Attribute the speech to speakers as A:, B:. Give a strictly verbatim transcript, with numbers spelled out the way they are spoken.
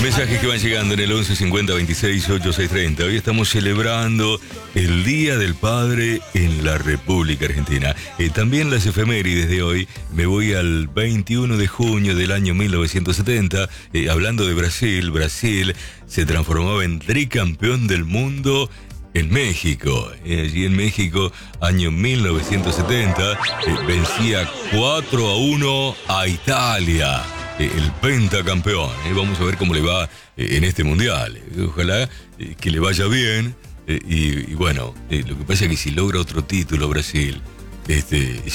A: mensajes que van llegando en el once cincuenta veintiséis ochenta y seis treinta. Hoy estamos celebrando el Día del Padre en la República Argentina. Eh, también las efemérides de hoy. Me voy al veintiuno de junio del año mil novecientos setenta. Eh, hablando de Brasil, Brasil se transformaba en tricampeón del mundo en México. Eh, allí en México, año mil novecientos setenta, eh, vencía cuatro a uno a Italia. El pentacampeón. ¿eh? Vamos a ver cómo le va eh, en este mundial. Eh, ojalá eh, que le vaya bien. Eh, y, y bueno, eh, lo que pasa es que si logra otro título Brasil, este,